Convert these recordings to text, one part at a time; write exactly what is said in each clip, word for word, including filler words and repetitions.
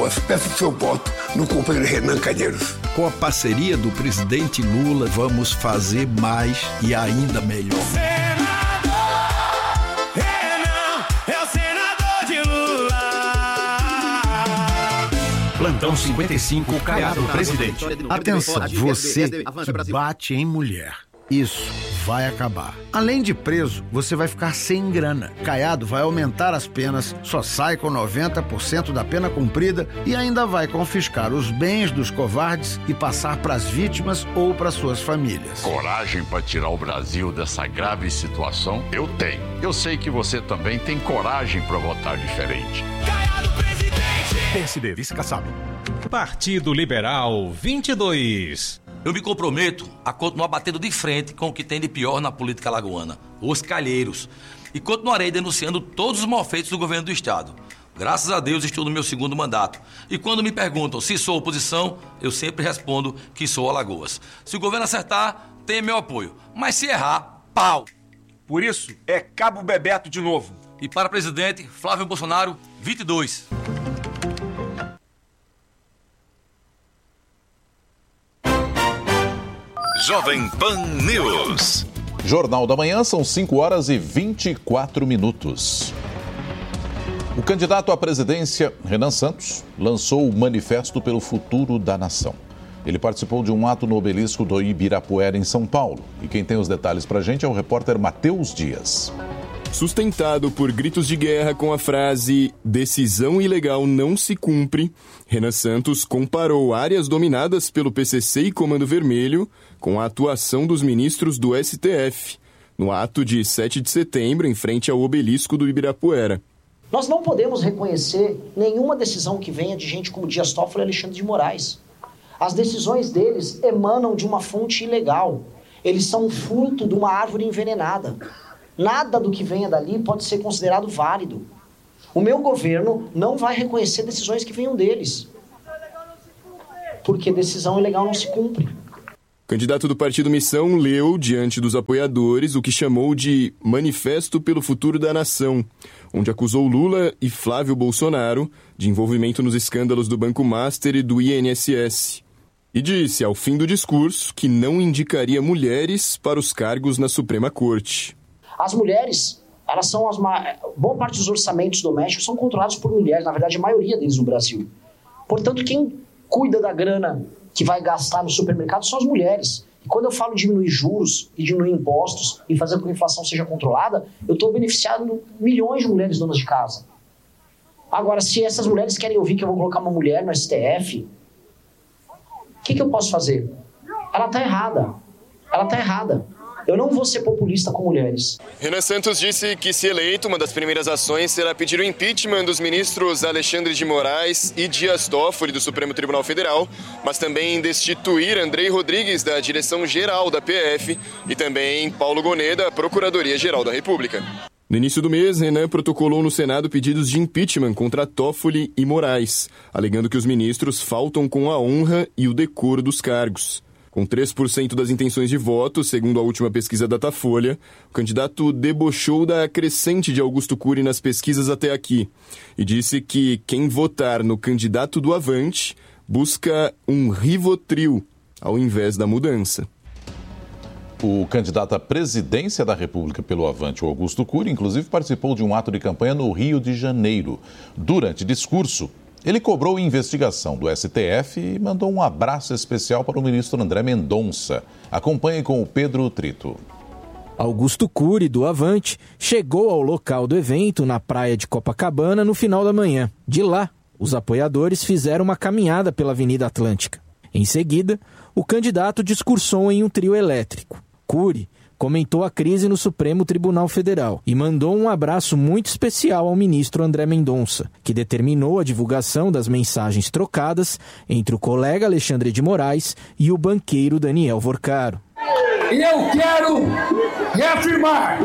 Alagoas. Peço o seu voto no companheiro Renan Calheiros. Com a parceria do presidente Lula, vamos fazer mais e ainda melhor. Plantão cinquenta e cinco, Caiado, presidente. Atenção, você que bate em mulher. Isso vai acabar. Além de preso, você vai ficar sem grana. Caiado vai aumentar as penas, só sai com noventa por cento da pena cumprida e ainda vai confiscar os bens dos covardes e passar para as vítimas ou para suas famílias. Coragem para tirar o Brasil dessa grave situação? Eu tenho. Eu sei que você também tem coragem para votar diferente. Caiado, presidente! P S D, vice-caçado. Partido Liberal vinte e dois. Eu me comprometo a continuar batendo de frente com o que tem de pior na política alagoana, os calheiros. E continuarei denunciando todos os malfeitos do governo do estado. Graças a Deus estou no meu segundo mandato. E quando me perguntam se sou oposição, eu sempre respondo que sou Alagoas. Se o governo acertar, tem meu apoio. Mas se errar, pau! Por isso, é Cabo Bebeto de novo. E para presidente, Flávio Bolsonaro, vinte e dois. Jovem Pan News. Jornal da Manhã, são cinco horas e vinte e quatro minutos. O candidato à presidência, Renan Santos, lançou o Manifesto pelo Futuro da Nação. Ele participou de um ato no obelisco do Ibirapuera, em São Paulo. E quem tem os detalhes pra gente é o repórter Matheus Dias. Sustentado por gritos de guerra com a frase "decisão ilegal não se cumpre", Renan Santos comparou áreas dominadas pelo P C C e Comando Vermelho com a atuação dos ministros do S T F, no ato de sete de setembro, em frente ao obelisco do Ibirapuera. Nós não podemos reconhecer nenhuma decisão que venha de gente como Dias Toffoli e Alexandre de Moraes. As decisões deles emanam de uma fonte ilegal. Eles são fruto de uma árvore envenenada. Nada do que venha dali pode ser considerado válido. O meu governo não vai reconhecer decisões que venham deles. Porque decisão ilegal não se cumpre. O candidato do Partido Missão leu, diante dos apoiadores, o que chamou de Manifesto pelo Futuro da Nação, onde acusou Lula e Flávio Bolsonaro de envolvimento nos escândalos do Banco Master e do I N S S. E disse, ao fim do discurso, que não indicaria mulheres para os cargos na Suprema Corte. As mulheres, elas são as ma... boa parte dos orçamentos domésticos são controlados por mulheres, na verdade a maioria deles no Brasil. Portanto, quem cuida da grana que vai gastar no supermercado são as mulheres. E quando eu falo diminuir juros e diminuir impostos e fazer com que a inflação seja controlada, eu estou beneficiando milhões de mulheres donas de casa. Agora, se essas mulheres querem ouvir que eu vou colocar uma mulher no S T F, o que, que eu posso fazer? Ela está errada. Ela está errada. Eu não vou ser populista com mulheres. Renan Santos disse que, se eleito, uma das primeiras ações será pedir o impeachment dos ministros Alexandre de Moraes e Dias Toffoli do Supremo Tribunal Federal, mas também destituir Andrei Rodrigues da direção-geral da P F e também Paulo Gonet da Procuradoria-Geral da República. No início do mês, Renan protocolou no Senado pedidos de impeachment contra Toffoli e Moraes, alegando que os ministros faltam com a honra e o decoro dos cargos. Com três por cento das intenções de voto, segundo a última pesquisa Datafolha, o candidato debochou da crescente de Augusto Cury nas pesquisas até aqui e disse que quem votar no candidato do Avante busca um Rivotril ao invés da mudança. O candidato à presidência da República pelo Avante, o Augusto Cury, inclusive participou de um ato de campanha no Rio de Janeiro. Durante discurso, ele cobrou investigação do S T F e mandou um abraço especial para o ministro André Mendonça. Acompanhe com o Pedro Trito. Augusto Cury, do Avante, chegou ao local do evento, na praia de Copacabana, no final da manhã. De lá, os apoiadores fizeram uma caminhada pela Avenida Atlântica. Em seguida, o candidato discursou em um trio elétrico. Cury comentou a crise no Supremo Tribunal Federal e mandou um abraço muito especial ao ministro André Mendonça, que determinou a divulgação das mensagens trocadas entre o colega Alexandre de Moraes e o banqueiro Daniel Vorcaro. E eu quero reafirmar,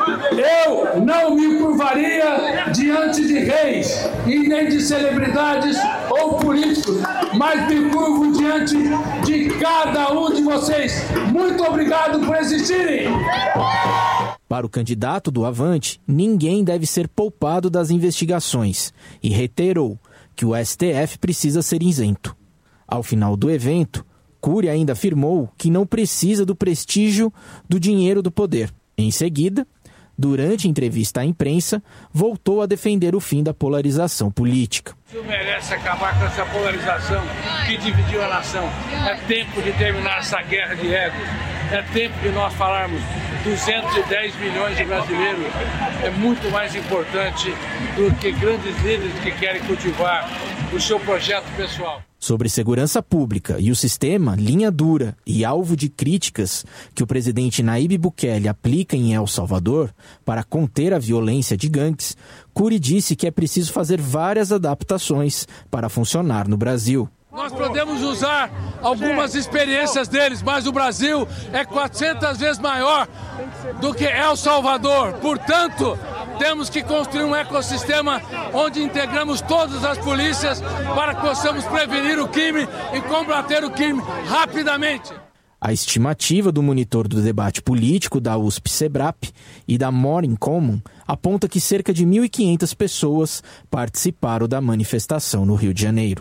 eu não me curvaria diante de reis e nem de celebridades ou políticos, mas me curvo diante de cada um de vocês. Muito obrigado por existirem. Para o candidato do Avante, ninguém deve ser poupado das investigações e reiterou que o S T F precisa ser isento. Ao final do evento, Cury ainda afirmou que não precisa do prestígio do dinheiro do poder. Em seguida, durante entrevista à imprensa, voltou a defender o fim da polarização política. O Brasil merece acabar com essa polarização que dividiu a nação. É tempo de terminar essa guerra de egos. É tempo de nós falarmos duzentos e dez milhões de brasileiros. É muito mais importante do que grandes líderes que querem cultivar o seu projeto pessoal. Sobre segurança pública e o sistema linha dura e alvo de críticas que o presidente Nayib Bukele aplica em El Salvador para conter a violência de gangues, Cury disse que é preciso fazer várias adaptações para funcionar no Brasil. Nós podemos usar algumas experiências deles, mas o Brasil é quatrocentas vezes maior do que El Salvador. Portanto, temos que construir um ecossistema onde integramos todas as polícias para que possamos prevenir o crime e combater o crime rapidamente. A estimativa do monitor do debate político da U S P-Sebrap e da More in Common aponta que cerca de mil e quinhentas pessoas participaram da manifestação no Rio de Janeiro.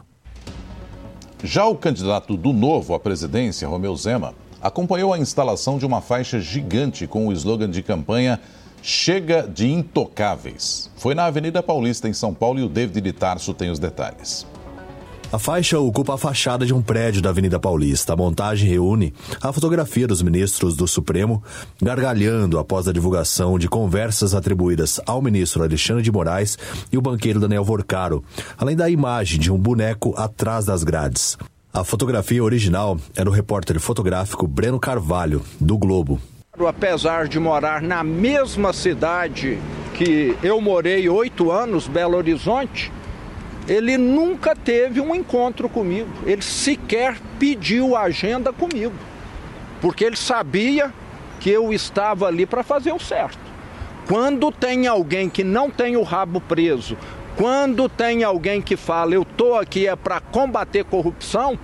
Já o candidato do Novo à presidência, Romeu Zema, acompanhou a instalação de uma faixa gigante com o slogan de campanha Chega de Intocáveis. Foi na Avenida Paulista, em São Paulo, e o David de Tarso tem os detalhes. A faixa ocupa a fachada de um prédio da Avenida Paulista. A montagem reúne a fotografia dos ministros do Supremo gargalhando após a divulgação de conversas atribuídas ao ministro Alexandre de Moraes e o banqueiro Daniel Vorcaro, além da imagem de um boneco atrás das grades. A fotografia original é do repórter fotográfico Breno Carvalho, do Globo. Apesar de morar na mesma cidade que eu morei oito anos, Belo Horizonte, ele nunca teve um encontro comigo, ele sequer pediu agenda comigo, porque ele sabia que eu estava ali para fazer o certo. Quando tem alguém que não tem o rabo preso, quando tem alguém que fala, eu estou aqui é para combater corrupção,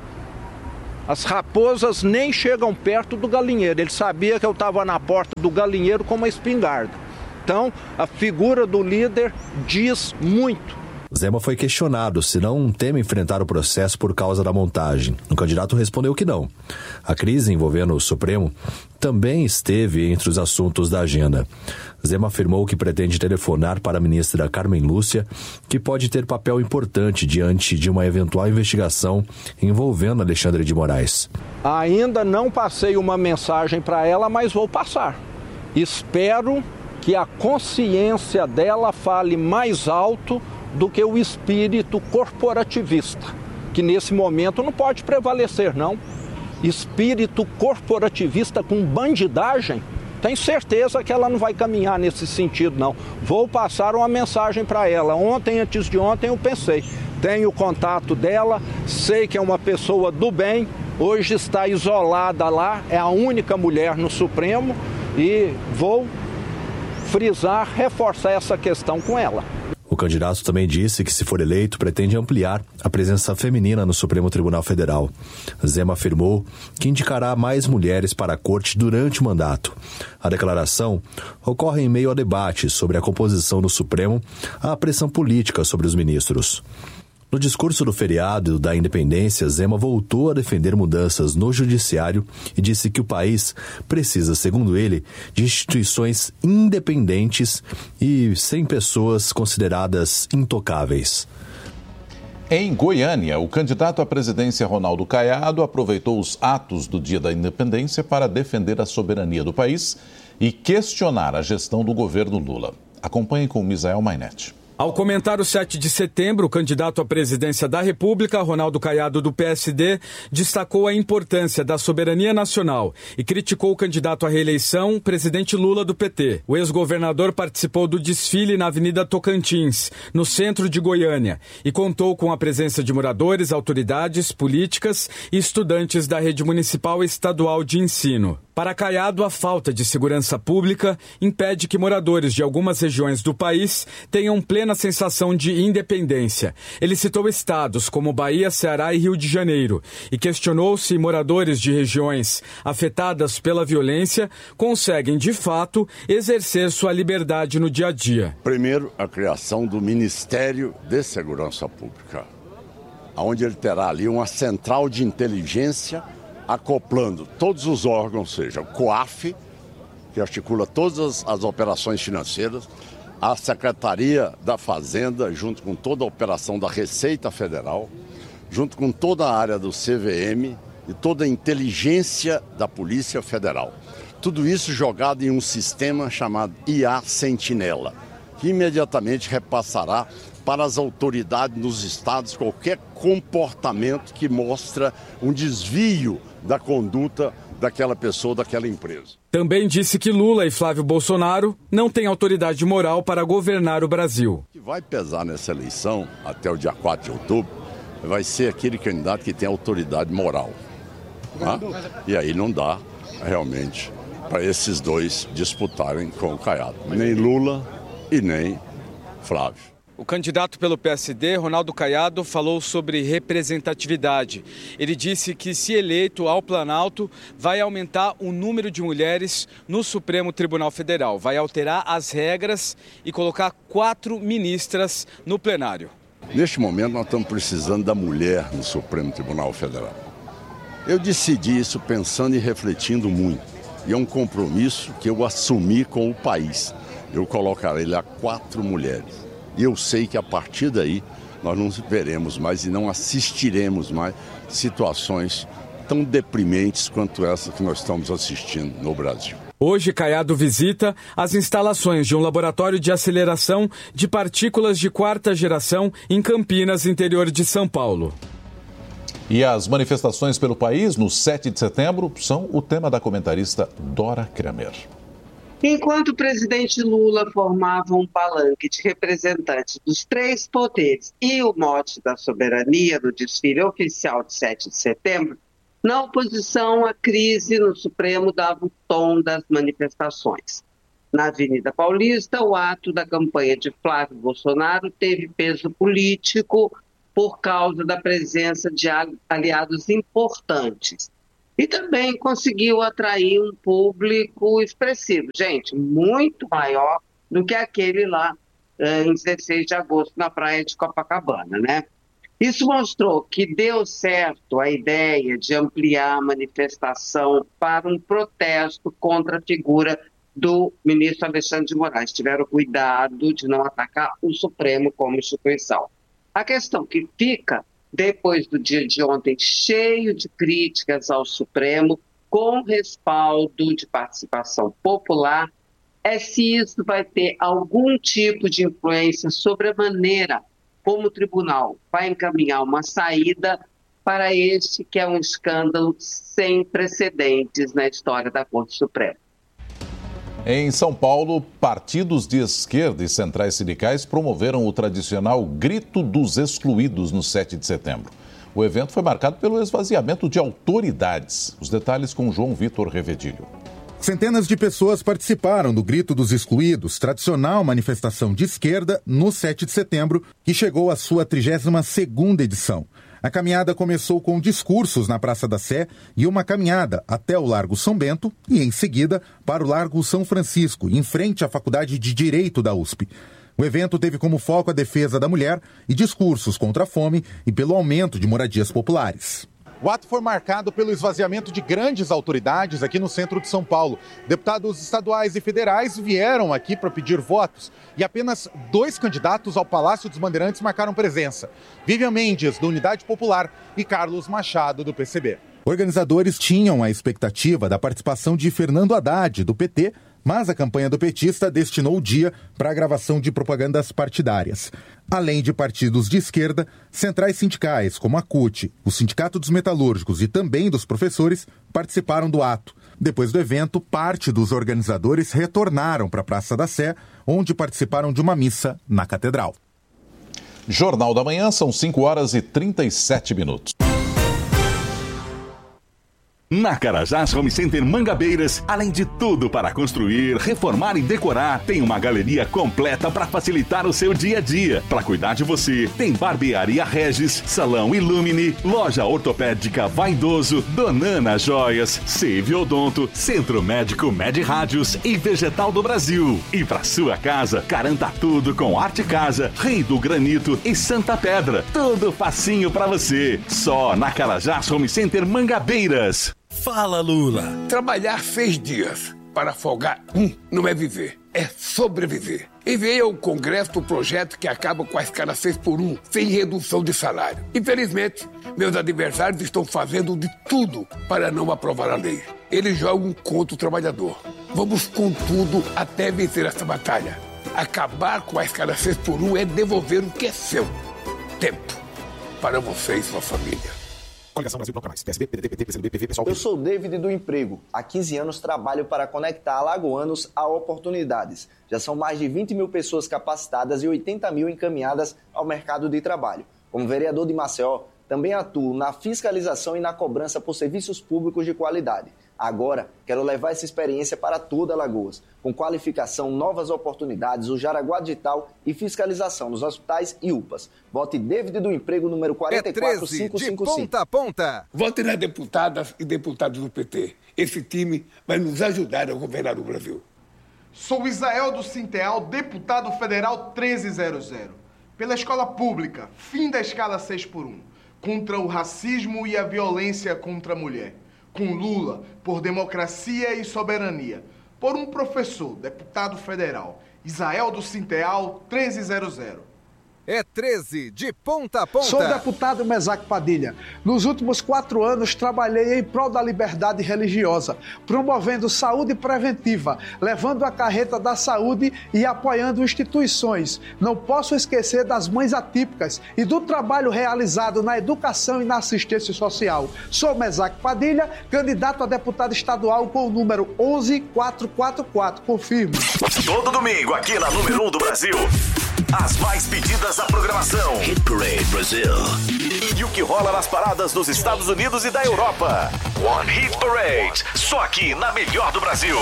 as raposas nem chegam perto do galinheiro. Ele sabia que eu estava na porta do galinheiro com uma espingarda. Então, a figura do líder diz muito. Zema foi questionado se não teme enfrentar o processo por causa da montagem. O candidato respondeu que não. A crise envolvendo o Supremo também esteve entre os assuntos da agenda. Zema afirmou que pretende telefonar para a ministra Carmen Lúcia, que pode ter papel importante diante de uma eventual investigação envolvendo Alexandre de Moraes. Ainda não passei uma mensagem para ela, mas vou passar. Espero que a consciência dela fale mais alto do que o espírito corporativista, que nesse momento não pode prevalecer, não. Espírito corporativista com bandidagem, tenho certeza que ela não vai caminhar nesse sentido, não. Vou passar uma mensagem para ela. Ontem, antes de ontem, eu pensei, tenho o contato dela, sei que é uma pessoa do bem, hoje está isolada lá, é a única mulher no Supremo e vou frisar, reforçar essa questão com ela. O candidato também disse que, se for eleito, pretende ampliar a presença feminina no Supremo Tribunal Federal. Zema afirmou que indicará mais mulheres para a corte durante o mandato. A declaração ocorre em meio a debates sobre a composição do Supremo, a pressão política sobre os ministros. No discurso do feriado da Independência, Zema voltou a defender mudanças no judiciário e disse que o país precisa, segundo ele, de instituições independentes e sem pessoas consideradas intocáveis. Em Goiânia, o candidato à presidência Ronaldo Caiado aproveitou os atos do Dia da Independência para defender a soberania do país e questionar a gestão do governo Lula. Acompanhe com Misael Mainetti. Ao comentar o sete de setembro, o candidato à presidência da República, Ronaldo Caiado, do P S D, destacou a importância da soberania nacional e criticou o candidato à reeleição, presidente Lula, do P T. O ex-governador participou do desfile na Avenida Tocantins, no centro de Goiânia, e contou com a presença de moradores, autoridades, políticas e estudantes da rede municipal e estadual de ensino. Para Caiado, a falta de segurança pública impede que moradores de algumas regiões do país tenham plena sensação de independência. Ele citou estados como Bahia, Ceará e Rio de Janeiro e questionou se moradores de regiões afetadas pela violência conseguem, de fato, exercer sua liberdade no dia a dia. Primeiro, a criação do Ministério de Segurança Pública. onde ele terá ali uma central de inteligência acoplando todos os órgãos, ou seja, o COAF, que articula todas as, as operações financeiras, a Secretaria da Fazenda, junto com toda a operação da Receita Federal, junto com toda a área do C V M e toda a inteligência da Polícia Federal. Tudo isso jogado em um sistema chamado I A Sentinela, que imediatamente repassará para as autoridades nos estados qualquer comportamento que mostra um desvio da conduta daquela pessoa, daquela empresa. Também disse que Lula e Flávio Bolsonaro não têm autoridade moral para governar o Brasil. O que vai pesar nessa eleição, até o dia quatro de outubro, vai ser aquele candidato que tem autoridade moral. Tá? E aí não dá, realmente, para esses dois disputarem com o Caiado. Nem Lula e nem Flávio. O candidato pelo P S D, Ronaldo Caiado, falou sobre representatividade. Ele disse que, se eleito ao Planalto, vai aumentar o número de mulheres no Supremo Tribunal Federal. Vai alterar as regras e colocar quatro ministras no plenário. Neste momento, nós estamos precisando da mulher no Supremo Tribunal Federal. Eu decidi isso pensando e refletindo muito. E é um compromisso que eu assumi com o país. Eu colocarei lá quatro mulheres. E eu sei que a partir daí nós não veremos mais e não assistiremos mais situações tão deprimentes quanto essa que nós estamos assistindo no Brasil. Hoje, Caiado visita as instalações de um laboratório de aceleração de partículas de quarta geração em Campinas, interior de São Paulo. E as manifestações pelo país no sete de setembro são o tema da comentarista Dora Kramer. Enquanto o presidente Lula formava um palanque de representantes dos três poderes e o mote da soberania no desfile oficial de sete de setembro, na oposição, a crise no Supremo dava o tom das manifestações. Na Avenida Paulista, o ato da campanha de Flávio Bolsonaro teve peso político por causa da presença de aliados importantes. E também conseguiu atrair um público expressivo, gente, muito maior do que aquele lá eh, em dezesseis de agosto na praia de Copacabana, né? Isso mostrou que deu certo a ideia de ampliar a manifestação para um protesto contra a figura do ministro Alexandre de Moraes. Tiveram cuidado de não atacar o Supremo como instituição. A questão que fica, depois do dia de ontem, cheio de críticas ao Supremo, com respaldo de participação popular, é se isso vai ter algum tipo de influência sobre a maneira como o tribunal vai encaminhar uma saída para este que é um escândalo sem precedentes na história da Corte Suprema. Em São Paulo, partidos de esquerda e centrais sindicais promoveram o tradicional Grito dos Excluídos no sete de setembro. O evento foi marcado pelo esvaziamento de autoridades. Os detalhes com João Vitor Revedilho. Centenas de pessoas participaram do Grito dos Excluídos, tradicional manifestação de esquerda, no sete de setembro, que chegou à sua trigésima segunda edição. A caminhada começou com discursos na Praça da Sé e uma caminhada até o Largo São Bento e, em seguida, para o Largo São Francisco, em frente à Faculdade de Direito da U S P. O evento teve como foco a defesa da mulher e discursos contra a fome e pelo aumento de moradias populares. O ato foi marcado pelo esvaziamento de grandes autoridades aqui no centro de São Paulo. Deputados estaduais e federais vieram aqui para pedir votos e apenas dois candidatos ao Palácio dos Bandeirantes marcaram presença: Vivian Mendes, do Unidade Popular, e Carlos Machado, do P C B. Organizadores tinham a expectativa da participação de Fernando Haddad, do P T, mas a campanha do petista destinou o dia para a gravação de propagandas partidárias. Além de partidos de esquerda, centrais sindicais como a C U T, o Sindicato dos Metalúrgicos e também dos professores participaram do ato. Depois do evento, parte dos organizadores retornaram para a Praça da Sé, onde participaram de uma missa na Catedral. Jornal da Manhã, são cinco horas e trinta e sete minutos. Na Carajás Home Center Mangabeiras, além de tudo para construir, reformar e decorar, tem uma galeria completa para facilitar o seu dia a dia. Para cuidar de você, tem Barbearia Regis, Salão Illumine, Loja Ortopédica Vaidoso, Donana Joias, Save Odonto, Centro Médico Med Rádios e Vegetal do Brasil. E para sua casa, garanta tudo com Arte Casa, Rei do Granito e Santa Pedra. Tudo facinho para você. Só na Carajás Home Center Mangabeiras. Fala, Lula. Trabalhar seis dias para folgar um não é viver, é sobreviver. Enviei ao Congresso o projeto que acaba com a escala seis por um, sem redução de salário. Infelizmente, meus adversários estão fazendo de tudo para não aprovar a lei. Eles jogam contra o trabalhador. Vamos com tudo até vencer essa batalha. Acabar com a escala seis por um é devolver o que é seu. Tempo para você e sua família. Coligação Brasil Proclamais, P S B, P D T, P T, P C do B, P V, Pessoal. Eu sou David do Emprego. Há quinze anos trabalho para conectar alagoanos a oportunidades. Já são mais de vinte mil pessoas capacitadas e oitenta mil encaminhadas ao mercado de trabalho. Como vereador de Maceió, também atuo na fiscalização e na cobrança por serviços públicos de qualidade. Agora, quero levar essa experiência para toda Alagoas, com qualificação, novas oportunidades, o Jaraguá Digital e fiscalização nos hospitais e U P As. Vote David do Emprego, número quatro quatro cinco cinco cinco. De ponta a ponta. Vote nas deputadas e deputados do P T. Esse time vai nos ajudar a governar o Brasil. Sou Isael do Sinteal, deputado federal treze zero zero. Pela escola pública, fim da escala seis por um. Contra o racismo e a violência contra a mulher. Com Lula, por democracia e soberania. Por um professor, deputado federal, Isael do Sinteal, treze zero zero. É treze, de ponta a ponta. Sou o deputado Mesaque Padilha. Nos últimos quatro anos, trabalhei em prol da liberdade religiosa, promovendo saúde preventiva, levando a carreta da saúde e apoiando instituições. Não posso esquecer das mães atípicas e do trabalho realizado na educação e na assistência social. Sou Mesaque Padilha, candidato a deputado estadual com o número onze quatrocentos e quarenta e quatro. Confirmo. Todo domingo, aqui na número um do Brasil. As mais pedidas da programação. Hit Parade Brasil. E o que rola nas paradas dos Estados Unidos e da Europa. One Hit Parade. Só aqui na melhor do Brasil.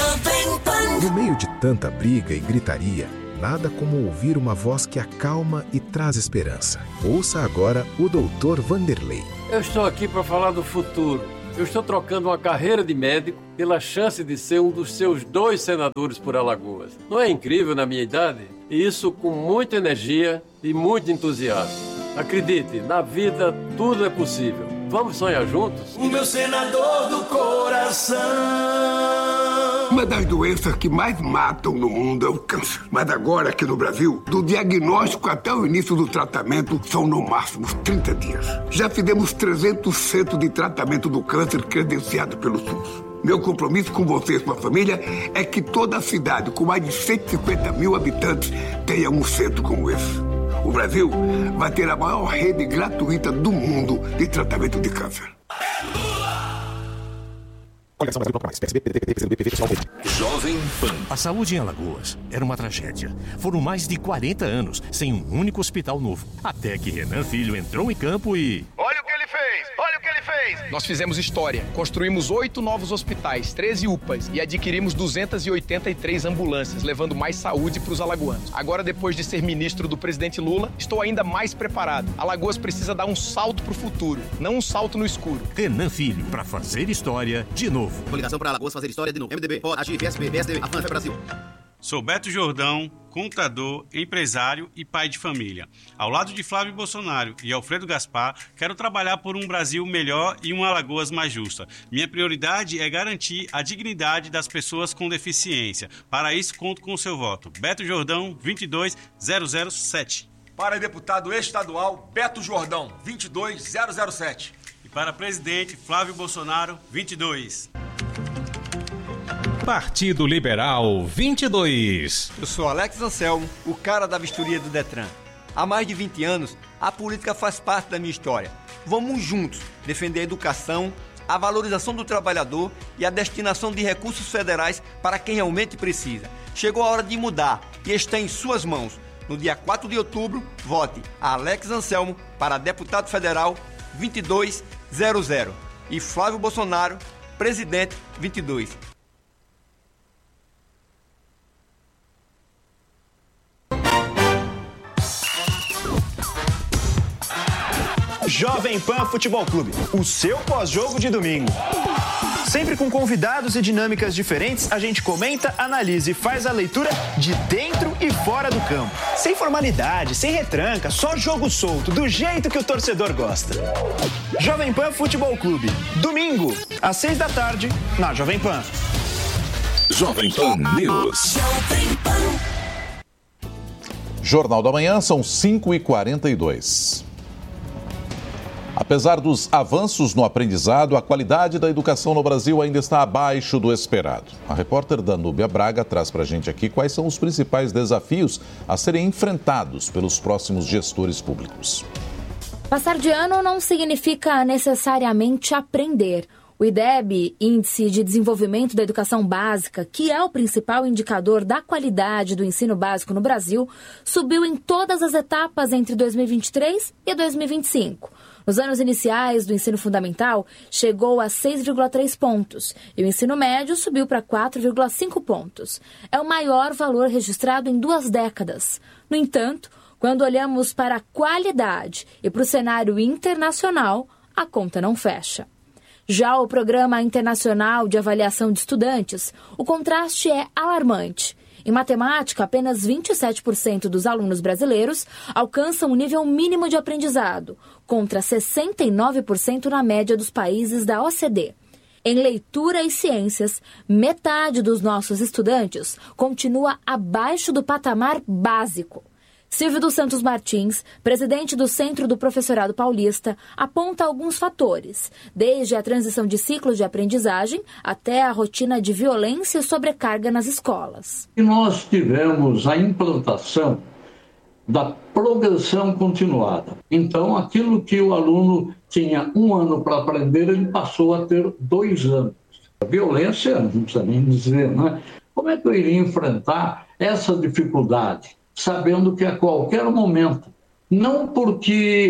No meio de tanta briga e gritaria, nada como ouvir uma voz que acalma e traz esperança. Ouça agora o doutor Vanderlei. Eu estou aqui para falar do futuro. Eu estou trocando uma carreira de médico pela chance de ser um dos seus dois senadores por Alagoas. Não é incrível na minha idade? E isso com muita energia e muito entusiasmo. Acredite, na vida tudo é possível. Vamos sonhar juntos? O meu senador do coração. Uma das doenças que mais matam no mundo é o câncer. Mas agora, aqui no Brasil, do diagnóstico até o início do tratamento, são no máximo trinta dias. Já fizemos trezentos centros de tratamento do câncer credenciado pelo SUS. Meu compromisso com você e sua família é que toda a cidade, com mais de cento e cinquenta mil habitantes, tenha um centro como esse. O Brasil vai ter a maior rede gratuita do mundo de tratamento de câncer. Coligação Brasil Proclamais, P S B, P D T, P C do B, P V, Pessoal. Jovem Pan. A saúde em Alagoas era uma tragédia. Foram mais de quarenta anos sem um único hospital novo. Até que Renan Filho entrou em campo e... Olha o que ele fez! Olha o que ele fez! Nós fizemos história. Construímos oito novos hospitais, treze U P As e adquirimos duzentas e oitenta e três ambulâncias, levando mais saúde para os alagoanos. Agora, depois de ser ministro do presidente Lula, estou ainda mais preparado. Alagoas precisa dar um salto para o futuro, não um salto no escuro. Renan Filho, para fazer história de novo. Coligação para Alagoas fazer história de novo. M D B, P O, Agir, P S B, P S D B, Afan, Fé Brasil. Sou Beto Jordão, contador, empresário e pai de família. Ao lado de Flávio Bolsonaro e Alfredo Gaspar, quero trabalhar por um Brasil melhor e uma Alagoas mais justa. Minha prioridade é garantir a dignidade das pessoas com deficiência. Para isso, conto com o seu voto. Beto Jordão, vinte e dois zero zero sete. Para deputado estadual, Beto Jordão, vinte e dois zero zero sete. E para presidente, Flávio Bolsonaro, vinte e dois. Partido Liberal vinte e dois. Eu sou Alex Anselmo, o cara da vistoria do Detran. Há mais de vinte anos, a política faz parte da minha história. Vamos juntos defender a educação, a valorização do trabalhador e a destinação de recursos federais para quem realmente precisa. Chegou a hora de mudar e está em suas mãos. No dia quatro de outubro, vote Alex Anselmo para deputado federal vinte e dois zero zero e Flávio Bolsonaro Presidente vinte e dois. Jovem Pan Futebol Clube, o seu pós-jogo de domingo. Sempre com convidados e dinâmicas diferentes, a gente comenta, analisa e faz a leitura de dentro e fora do campo. Sem formalidade, sem retranca, só jogo solto, do jeito que o torcedor gosta. Jovem Pan Futebol Clube, domingo, às seis da tarde, na Jovem Pan. Jovem Pan News. Jornal da Manhã, são cinco e quarenta e dois. Apesar dos avanços no aprendizado, a qualidade da educação no Brasil ainda está abaixo do esperado. A repórter Danúbia Braga traz para a gente aqui quais são os principais desafios a serem enfrentados pelos próximos gestores públicos. Passar de ano não significa necessariamente aprender. O I D E B, Índice de Desenvolvimento da Educação Básica, que é o principal indicador da qualidade do ensino básico no Brasil, subiu em todas as etapas entre dois mil e vinte e três e dois mil e vinte e cinco. Nos anos iniciais do ensino fundamental, chegou a seis vírgula três pontos e o ensino médio subiu para quatro vírgula cinco pontos. É o maior valor registrado em duas décadas. No entanto, quando olhamos para a qualidade e para o cenário internacional, a conta não fecha. Já o Programa Internacional de Avaliação de Estudantes, o contraste é alarmante. Em matemática, apenas vinte e sete por cento dos alunos brasileiros alcançam o nível mínimo de aprendizado, contra sessenta e nove por cento na média dos países da O C D. Em leitura e ciências, metade dos nossos estudantes continua abaixo do patamar básico. Silvio dos Santos Martins, presidente do Centro do Professorado Paulista, aponta alguns fatores, desde a transição de ciclo de aprendizagem até a rotina de violência e sobrecarga nas escolas. E nós tivemos a implantação da progressão continuada. Então, aquilo que o aluno tinha um ano para aprender, ele passou a ter dois anos. A violência, não precisa nem dizer, né? Como é que eu iria enfrentar essa dificuldade? Sabendo que a qualquer momento, não porque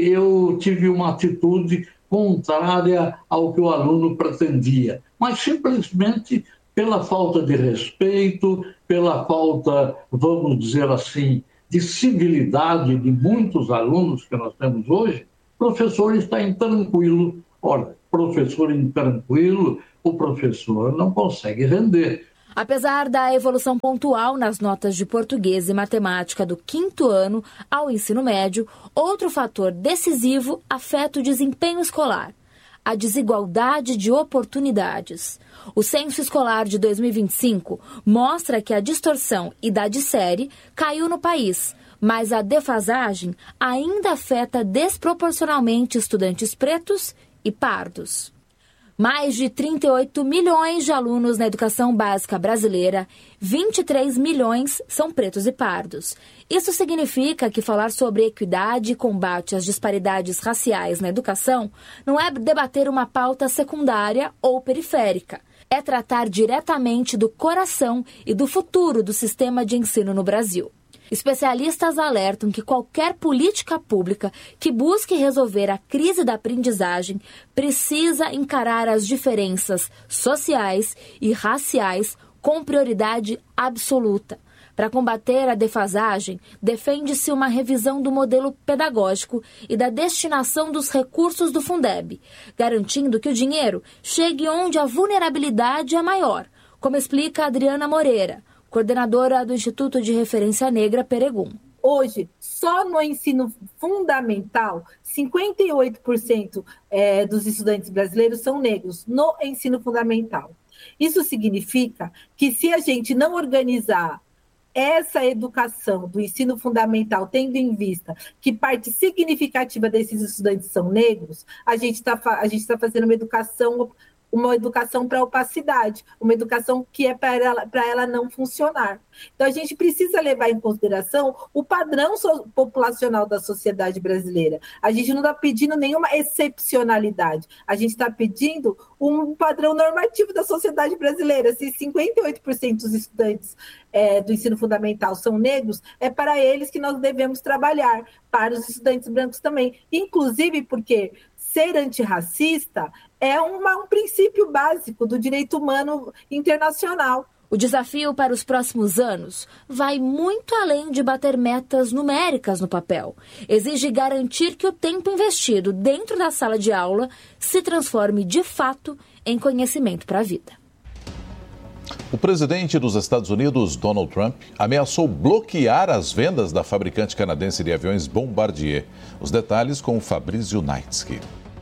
eu tive uma atitude contrária ao que o aluno pretendia, mas simplesmente pela falta de respeito, pela falta, vamos dizer assim, de civilidade de muitos alunos que nós temos hoje, o professor está intranquilo. Ora, professor intranquilo, o professor não consegue render. Apesar da evolução pontual nas notas de português e matemática do quinto ano ao ensino médio, outro fator decisivo afeta o desempenho escolar: a desigualdade de oportunidades. O Censo Escolar de dois mil e vinte e cinco mostra que a distorção idade série caiu no país, mas a defasagem ainda afeta desproporcionalmente estudantes pretos e pardos. Mais de trinta e oito milhões de alunos na educação básica brasileira, vinte e três milhões são pretos e pardos. Isso significa que falar sobre equidade e combate às disparidades raciais na educação não é debater uma pauta secundária ou periférica. É tratar diretamente do coração e do futuro do sistema de ensino no Brasil. Especialistas alertam que qualquer política pública que busque resolver a crise da aprendizagem precisa encarar as diferenças sociais e raciais com prioridade absoluta. Para combater a defasagem, defende-se uma revisão do modelo pedagógico e da destinação dos recursos do Fundeb, garantindo que o dinheiro chegue onde a vulnerabilidade é maior, como explica Adriana Moreira, coordenadora do Instituto de Referência Negra Peregum. Hoje, só no ensino fundamental, cinquenta e oito por cento é, dos estudantes brasileiros são negros no ensino fundamental. Isso significa que se a gente não organizar essa educação do ensino fundamental, tendo em vista que parte significativa desses estudantes são negros, a gente está a gente tá fazendo uma educação uma educação para opacidade, uma educação que é para ela, para ela não funcionar. Então, a gente precisa levar em consideração o padrão so- populacional da sociedade brasileira. A gente não está pedindo nenhuma excepcionalidade, a gente está pedindo um padrão normativo da sociedade brasileira. Se cinquenta e oito por cento dos estudantes é, do ensino fundamental são negros, é para eles que nós devemos trabalhar, para os estudantes brancos também, inclusive porque ser antirracista é uma, um princípio básico do direito humano internacional. O desafio para os próximos anos vai muito além de bater metas numéricas no papel. Exige garantir que o tempo investido dentro da sala de aula se transforme de fato em conhecimento para a vida. O presidente dos Estados Unidos, Donald Trump, ameaçou bloquear as vendas da fabricante canadense de aviões Bombardier. Os detalhes com o Fabrício Naitsky.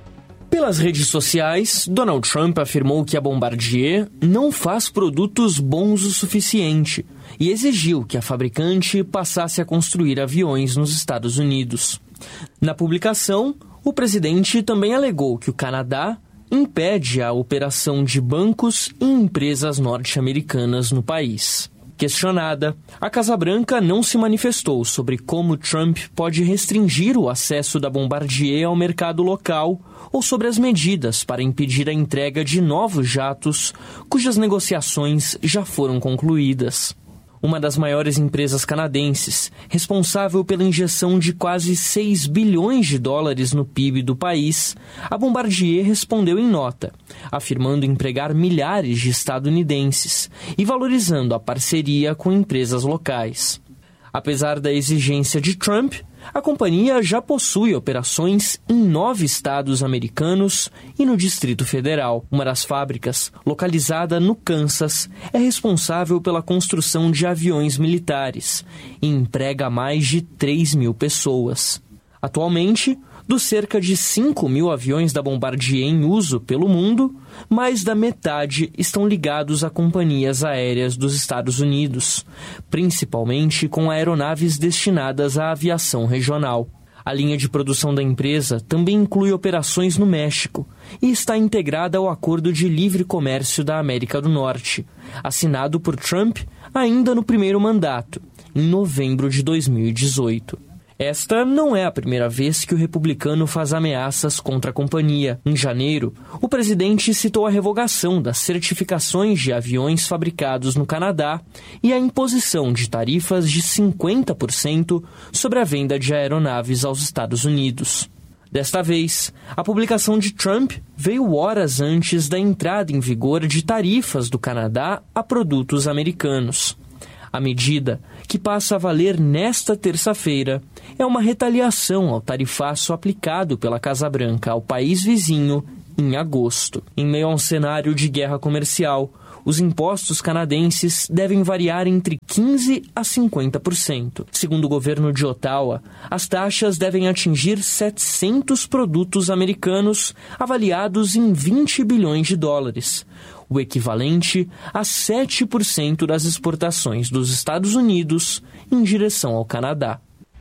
Pelas redes sociais, Donald Trump afirmou que a Bombardier não faz produtos bons o suficiente e exigiu que a fabricante passasse a construir aviões nos Estados Unidos. Na publicação, o presidente também alegou que o Canadá impede a operação de bancos e empresas norte-americanas no país. Questionada, a Casa Branca não se manifestou sobre como Trump pode restringir o acesso da Bombardier ao mercado local ou sobre as medidas para impedir a entrega de novos jatos, cujas negociações já foram concluídas. Uma das maiores empresas canadenses, responsável pela injeção de quase seis bilhões de dólares no P I B do país, a Bombardier respondeu em nota, afirmando empregar milhares de estadunidenses e valorizando a parceria com empresas locais. Apesar da exigência de Trump, a companhia já possui operações em nove estados americanos e no Distrito Federal. Uma das fábricas, localizada no Kansas, é responsável pela construção de aviões militares e emprega mais de três mil pessoas. Atualmente, dos cerca de cinco mil aviões da Bombardier em uso pelo mundo, mais da metade estão ligados a companhias aéreas dos Estados Unidos, principalmente com aeronaves destinadas à aviação regional. A linha de produção da empresa também inclui operações no México e está integrada ao Acordo de Livre Comércio da América do Norte, assinado por Trump ainda no primeiro mandato, em novembro de dois mil e dezoito. Esta não é a primeira vez que o republicano faz ameaças contra a companhia. Em janeiro, o presidente citou a revogação das certificações de aviões fabricados no Canadá e a imposição de tarifas de cinquenta por cento sobre a venda de aeronaves aos Estados Unidos. Desta vez, a publicação de Trump veio horas antes da entrada em vigor de tarifas do Canadá a produtos americanos. A medida, que passa a valer nesta terça-feira, é uma retaliação ao tarifaço aplicado pela Casa Branca ao país vizinho em agosto. Em meio a um cenário de guerra comercial, os impostos canadenses devem variar entre quinze por cento a cinquenta por cento. Segundo o governo de Ottawa, as taxas devem atingir setecentos produtos americanos avaliados em vinte bilhões de dólares, o equivalente a sete por cento das exportações dos Estados Unidos em direção ao Canadá.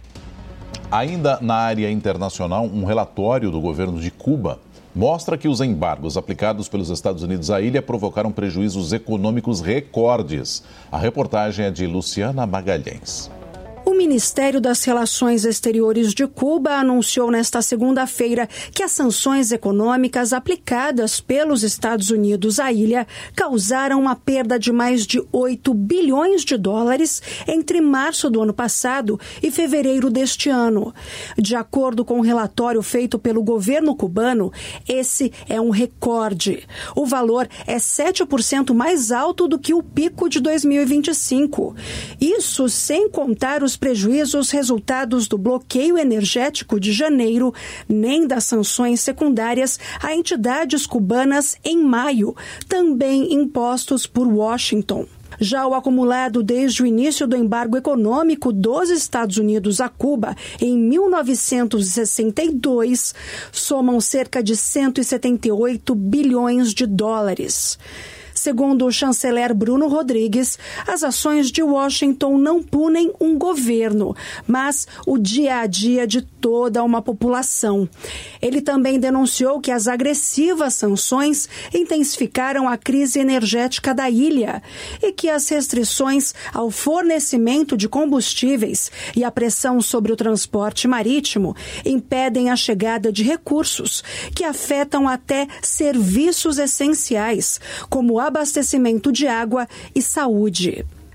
Ainda na área internacional, um relatório do governo de Cuba mostra que os embargos aplicados pelos Estados Unidos à ilha provocaram prejuízos econômicos recordes. A reportagem é de Luciana Magalhães. O Ministério das Relações Exteriores de Cuba anunciou nesta segunda-feira que as sanções econômicas aplicadas pelos Estados Unidos à ilha causaram uma perda de mais de oito bilhões de dólares entre março do ano passado e fevereiro deste ano. De acordo com o um relatório feito pelo governo cubano, esse é um recorde. O valor é sete por cento mais alto do que o pico de dois mil e vinte e cinco. Isso sem contar os prejuízos resultados do bloqueio energético de janeiro, nem das sanções secundárias a entidades cubanas em maio, também impostos por Washington. Já o acumulado desde o início do embargo econômico dos Estados Unidos a Cuba, em mil novecentos e sessenta e dois, somam cerca de cento e setenta e oito bilhões de dólares. Segundo o chanceler Bruno Rodrigues, as ações de Washington não punem um governo, mas o dia a dia de toda uma população. Ele também denunciou que as agressivas sanções intensificaram a crise energética da ilha e que as restrições ao fornecimento de combustíveis e a pressão sobre o transporte marítimo impedem a chegada de recursos que afetam até serviços essenciais, como abastecimento de água e saúde.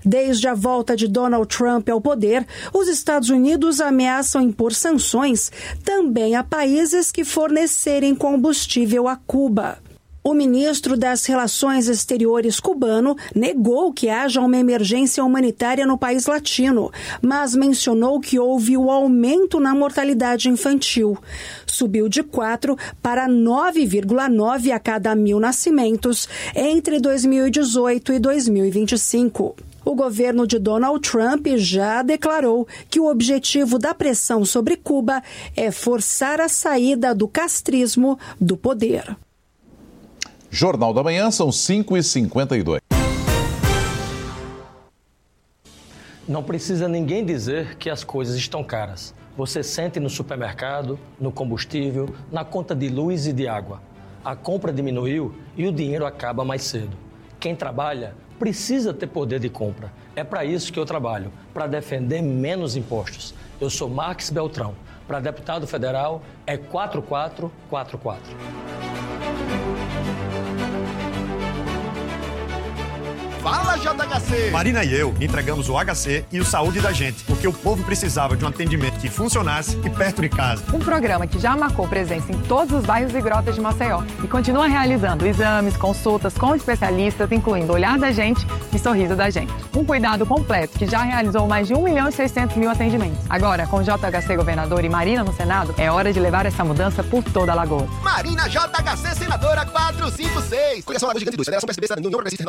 Desde a volta de Donald Trump ao poder, os Estados Unidos ameaçam impor sanções também a países que fornecerem combustível a Cuba. O ministro das Relações Exteriores cubano negou que haja uma emergência humanitária no país latino, mas mencionou que houve o aumento na mortalidade infantil. Subiu de quatro para nove vírgula nove a cada mil nascimentos entre dois mil e dezoito e dois mil e vinte e cinco. O governo de Donald Trump já declarou que o objetivo da pressão sobre Cuba é forçar a saída do castrismo do poder. Jornal da Manhã, são cinco e cinquenta e dois. Não precisa ninguém dizer que as coisas estão caras. Você sente no supermercado, no combustível, na conta de luz e de água. A compra diminuiu e o dinheiro acaba mais cedo. Quem trabalha precisa ter poder de compra. É para isso que eu trabalho, para defender menos impostos. Eu sou Marques Beltrão. Para deputado federal é quatro quatro quatro quatro. Fala, J H C! Marina e eu entregamos o H C e o Saúde da Gente, porque o povo precisava de um atendimento que funcionasse e perto de casa. Um programa que já marcou presença em todos os bairros e grotas de Maceió e continua realizando exames, consultas com especialistas, incluindo Olhar da Gente e Sorriso da Gente. Um cuidado completo que já realizou mais de um milhão e seiscentos mil atendimentos. Agora, com J H C governador e Marina no Senado, é hora de levar essa mudança por toda a Lagoa. Marina J H C, senadora quatrocentos e cinquenta e seis. Coligação Lagoa Gigante Indústria, Federação P S D B, União Progressista